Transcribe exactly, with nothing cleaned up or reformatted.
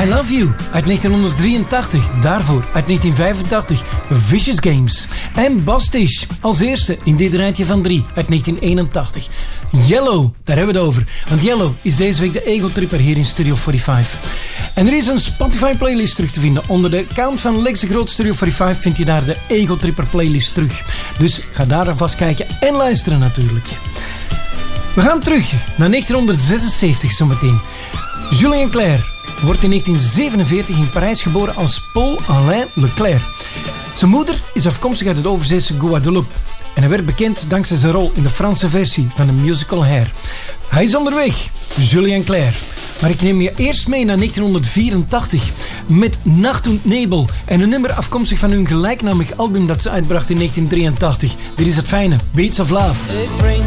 I Love You uit negentien drieëntachtig. Daarvoor uit negentien vijfentachtig Vicious Games. En Bastish als eerste in dit rijtje van drie uit negentien eenentachtig. Yellow, daar hebben we het over. Want Yellow is deze week de Ego Tripper hier in Studio vijfenveertig. En er is een Spotify playlist terug te vinden. Onder de account van Lex de Groot Studio vijfenveertig vind je daar de Ego Tripper playlist terug. Dus ga daar alvast kijken en luisteren natuurlijk. We gaan terug naar negentien zesenzeventig zometeen. Julien Clerc wordt in negentien zevenenveertig in Parijs geboren als Paul-Alain Leclerc. Zijn moeder is afkomstig uit het overzeese Guadeloupe. En hij werd bekend dankzij zijn rol in de Franse versie van de musical Hair. Hij is onderweg, Julien Clerc. Maar ik neem je eerst mee naar negentien vierentachtig met Nacht und Nebel en een nummer afkomstig van hun gelijknamig album dat ze uitbracht in negentien drieëntachtig. Dit is het fijne Beats of Love. It rains